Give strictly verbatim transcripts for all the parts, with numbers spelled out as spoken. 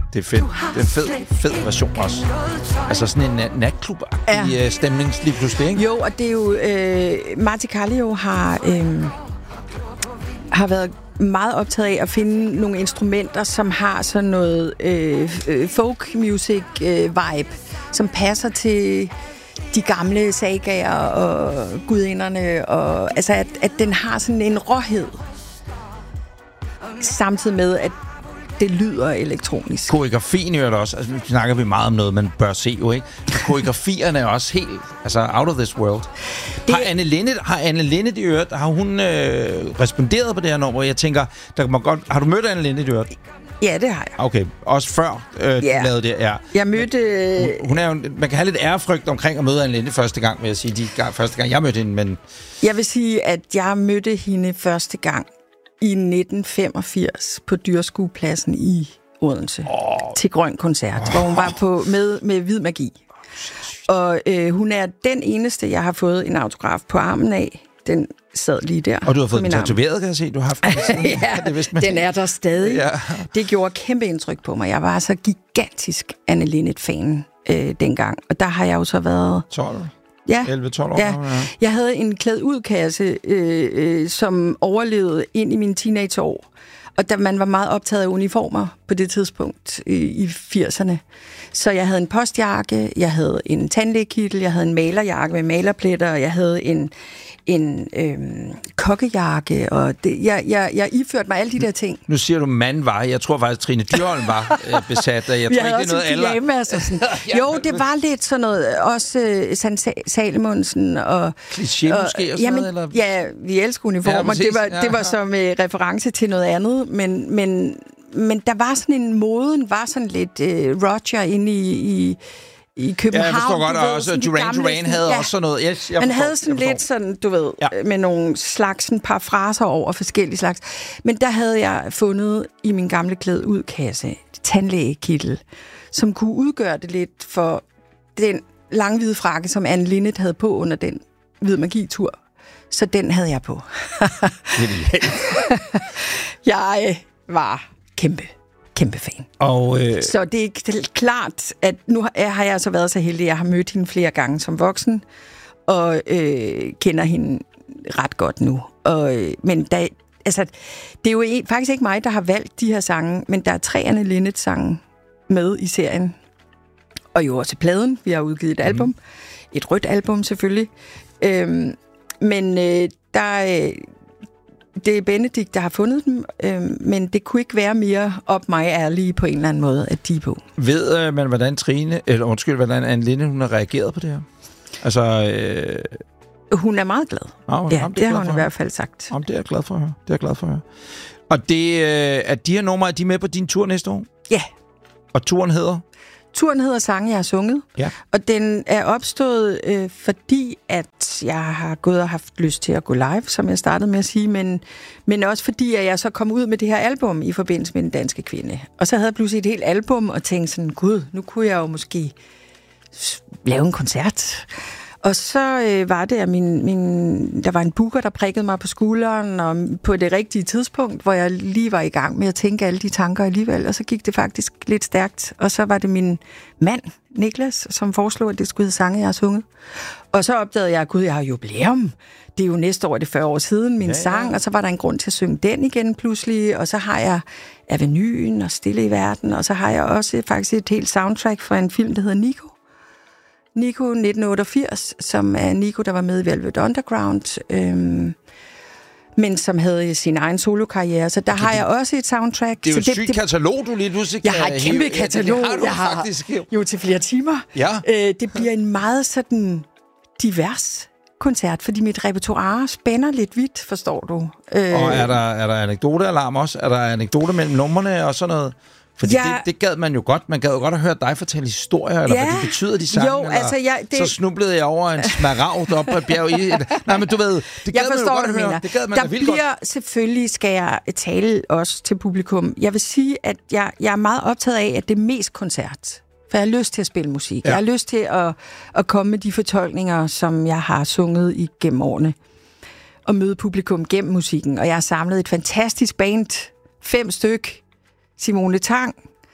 Det er fedt. Det er en fed, fed version også. Altså sådan en natklub-agtig ja. stemning lige pludselig, ikke? Jo, og det er jo... Øh, Marti Kallio har, øh, har været meget optaget af at finde nogle instrumenter, som har sådan noget øh, folk music øh, vibe, som passer til de gamle sagaer og gudinderne, og altså at, at den har sådan en råhed, samtidig med at det lyder elektronisk. Koreografien er det også. Altså, nu snakker vi meget om noget, man bør se jo, ikke? Koreografierne er også helt, altså out of this world. Det... Har Anne Linnet, har Anne Linnet i øret, har hun øh, responderet på det her nummer? Jeg tænker, der må godt, har du mødt Anne Linnet i øret? Ja, det har jeg. Okay, også før øh, yeah. du lavede det, ja. Jeg mødte... Hun, hun er jo, man kan have lidt ærefrygt omkring at møde Anne Linnet første gang, vil jeg sige. De gang, første gang, jeg mødte hende, men... Jeg vil sige, at jeg mødte hende første gang i nitten femogfirs på Dyrskuepladsen i Odense oh. til Grøn Koncert, oh. hvor hun var på med, med Hvid Magi. Og øh, hun er den eneste, jeg har fået en autograf på armen af. Den sad lige der. Og du har fået den tatoveret, kan jeg se? Du har haft den. Ja, det vidste man. Den er der stadig. Ja. Det gjorde kæmpe indtryk på mig. Jeg var så gigantisk Anne Linnet-fan øh, dengang. Og der har jeg jo så været... tolv Ja, elleve tolv år. Ja. Jeg havde en klædt ud-kasse, øh, øh, som overlevede ind i mine teenageår. Og da man var meget optaget af uniformer på det tidspunkt øh, i firserne. Så jeg havde en postjakke, jeg havde en tandlægekittel, jeg havde en malerjakke med malerpletter, jeg havde en, en øh, kokkejakke, og det, jeg, jeg, jeg iførte mig alle de der ting. Nu siger du, mand var. Jeg tror faktisk, Trine Dyrholm var øh, besat. Jeg tror ikke, det er noget alder. Altså sådan. Jo, det var lidt sådan noget, også øh, San Salmonsen og... Kliché måske og sådan jamen, noget, eller? Ja, vi elsker uniformer. Ja, det, var, ja. det var som øh, reference til noget andet, men... men Men der var sådan en moden, var sådan lidt øh, Roger inde i, i, i København. Ja, jeg forstår godt, og også Duran Duran havde ja. også sådan noget. Yes, jeg Han forstår, havde sådan lidt sådan, du ved, ja. med nogle slags, sådan par fraser over forskellige slags. Men der havde jeg fundet i min gamle klæd udkasse tandlægekittel, som kunne udgøre det lidt for den langhvide frakke, som Anne Linnet havde på under den Hvid Magi-tur. Så den havde jeg på. Jeg var kæmpe, kæmpe fan. Og, øh... Så det er klart, at nu har jeg så været så heldig, at jeg har mødt hende flere gange som voksen, og øh, kender hende ret godt nu. Og, øh, men der, altså, det er jo en, faktisk ikke mig, der har valgt de her sange, men der er tre Anne Linnet-sange med i serien. Og jo også pladen. Vi har udgivet et album. Mm. Et rødt album, selvfølgelig. Øhm, men øh, der... Øh, Det er Benedikt, der har fundet dem, øh, men det kunne ikke være mere op mig ærlige på en eller anden måde, at de er på. Ved øh, man, hvordan Trine, eller undskyld, hvordan Anne Linnet, hun har reageret på det her? Altså... Øh... Hun er meget glad. Ja, hun, ja jamen, det, det har hun i hvert fald sagt. Jamen, det er jeg glad for at høre. Det er jeg glad for at høre. Og det, øh, er de her numre, er de med på din tur næste år? Ja. Og turen hedder? Turen hedder Sange, jeg har sunget. Ja. Og den er opstået, øh, fordi at jeg har gået og haft lyst til at gå live, som jeg startede med at sige, men, men også fordi, at jeg så kom ud med det her album i forbindelse med Den Danske Kvinde. Og så havde jeg pludselig et helt album og tænkte sådan, gud, nu kunne jeg jo måske lave en koncert. Og så øh, var det, at min, min, der var en booker, der prikkede mig på skulderen, og på det rigtige tidspunkt, hvor jeg lige var i gang med at tænke alle de tanker alligevel, og så gik det faktisk lidt stærkt. Og så var det min mand, Niklas, som foreslog, at det skulle hedde Sange, jeg har sunget. Og så opdagede jeg, at gud, jeg har jubilæum. Det er jo næste år, det er fyrre år siden, min ja, ja. sang, og så var der en grund til at synge den igen pludselig, og så har jeg Avenuen og Stille i Verden, og så har jeg også faktisk et helt soundtrack fra en film, der hedder Nico. Nico nitten otteogfirs, som er Nico, der var med i Velvet Underground, øhm, men som havde sin egen solokarriere. Så der okay, har jeg også et soundtrack. Det er jo så et sygt katalog, du lige pludselig Jeg har et kæmpe hive. katalog. Ja, det har du jeg har faktisk. Jo til flere timer. Ja. Øh, det bliver en meget sådan divers koncert, fordi mit repertoire spænder lidt vidt, forstår du. Øh, og er der, er der anekdotealarm også? Er der anekdoter mellem numrene og sådan noget? Fordi ja. det, det gad man jo godt. Man gad jo godt at høre dig fortælle historier, eller ja. hvad det betyder, de sange. Jo, altså, jeg, det... Så snublede jeg over en smaragd op på et bjerg i... Et... Nej, men du ved, det gad jeg man forstår, jo godt at høre. Det gad man der bliver godt. Selvfølgelig, skal jeg tale også til publikum. Jeg vil sige, at jeg, jeg er meget optaget af, at det er mest koncert. For jeg har lyst til at spille musik. Ja. Jeg har lyst til at, at komme med de fortolkninger, som jeg har sunget igennem årene. Og møde publikum gennem musikken. Og jeg har samlet et fantastisk band. Fem styk. Simone Tang,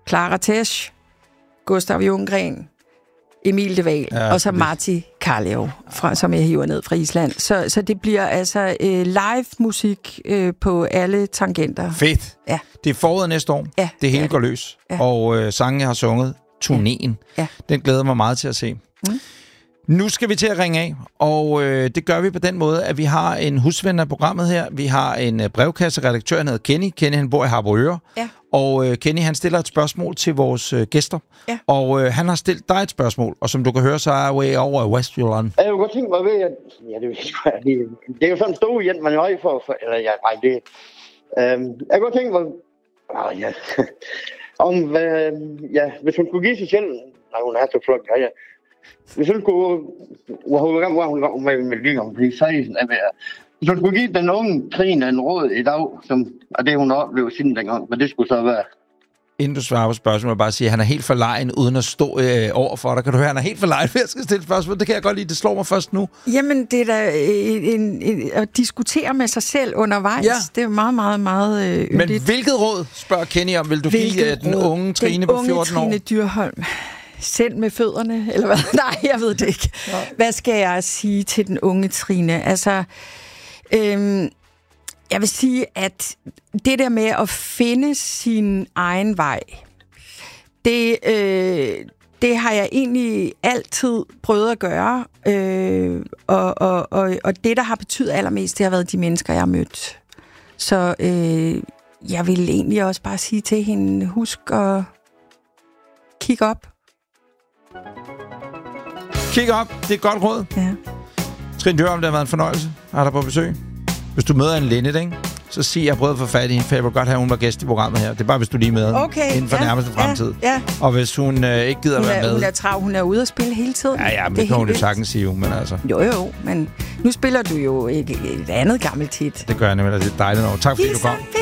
Clara Tesch, Gustav Ljunggren, Emil de Waal, ja, og så Martti Kallio, fra, som jeg hiver ned fra Island. Så, så det bliver altså øh, live musik øh, på alle tangenter. Fedt. Ja. Det er foråret næste år. Ja, det hele ja, går løs. Ja. Og øh, sangen, jeg har sunget, turnéen, ja. Den glæder mig meget til at se. Mm. Nu skal vi til at ringe af, og øh, det gør vi på den måde, at vi har en husven af programmet her. Vi har en øh, brevkasseredaktør, han hedder Kenny. Kenny, han bor i Harboøre. Ja. Og øh, Kenny, han stiller et spørgsmål til vores øh, gæster. Ja. Og øh, han har stillet dig et spørgsmål, og som du kan høre, så er vi over i Westjylland. Jeg kunne godt tænke mig ved, at ja, det, det, det er jo sådan en stor hjælp, man er høj for, for, eller ja, nej, det... Øhm, jeg kunne godt tænke mig... Åh, ja... om, øh, ja, hvis hun skulle give sig selv... Nej, hun er så flot, ja, ja. Hvis hun skulle... Hvor hun var hun gang med, med lige om blive seksten, hvis hun skulle give den unge Trine en råd i dag, som er det, hun oplevede siden dengang, men det skulle så være... Inden du svarer på spørgsmålet, bare sige, at han er helt for lejen, uden at stå øh, over for dig. Kan du høre, han er helt for lejen, jeg skal stille spørgsmål. Det kan jeg godt lide, det slår mig først nu. Jamen, det er da en, en, en, at diskutere med sig selv undervejs. Ja. Det er meget, meget, meget øh, yndigt. Men hvilket råd, spørger Kenny om, vil du hvilket give den unge Trine på fjorten år? Den unge Trine Dyrholm. Send med fødderne, eller hvad? Nej, jeg ved det ikke. Ja. Hvad skal jeg sige til den unge Trine? Altså, øhm, jeg vil sige, at det der med at finde sin egen vej, det, øh, det har jeg egentlig altid prøvet at gøre. Øh, og, og, og, og det, der har betydet allermest, det har været de mennesker, jeg har mødt. Så øh, jeg vil egentlig også bare sige til hende, husk at kigge op. Kig op, det er et godt råd. Ja. Trine Dyrholm, det har været en fornøjelse at have dig på besøg. Hvis du møder en Linnet, ikke? Så sig, at jeg prøvede at få fat i hende, for jeg vil godt have, at hun var gæst i programmet her. Det er bare, hvis du lige med okay, inden for ja, nærmeste fremtid. Ja, ja. Og hvis hun øh, ikke gider hun er, være med... Hun er trav, hun er ude at spille hele tiden. Ja, ja, men det, det kan hun jo sagtens sige, men altså... Jo, jo, men nu spiller du jo et, et andet gammelt hit. Det gør jeg nemlig, det er dejligt nok. Tak fordi du kom.